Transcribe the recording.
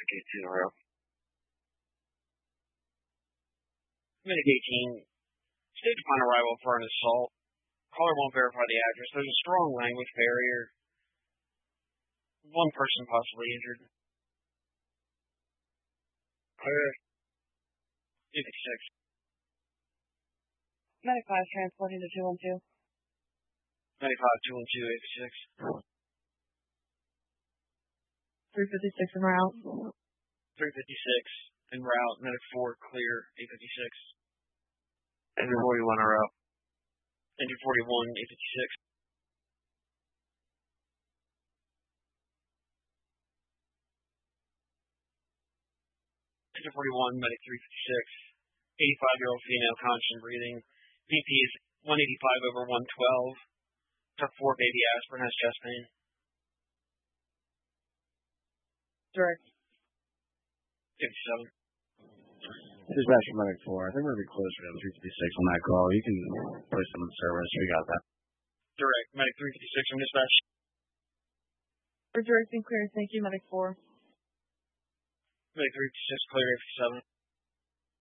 Medic 18 en route. Medic 18, stage upon arrival for an assault. Caller won't verify the address. There's a strong language barrier. One person possibly injured. Clear. 56. Medic 5 transporting to 212. Medic 5, 212, 86. 356 en route. 356 en route. Medic 4 clear. 856. Engine 41 en route. Engine 41, 856. Engine 41, Medic 356. 85-year-old female, conscious and breathing. BP is 185 over 112. Took 4 baby aspirin, has chest pain. Direct. 57. Dispatch from Medic 4. I think we're going to be closer to 356 on that call. You can place them in service. We got that. Direct. Medic 356 from dispatch. For direct and clear. Thank you, Medic 4. Medic 356 clear, 57.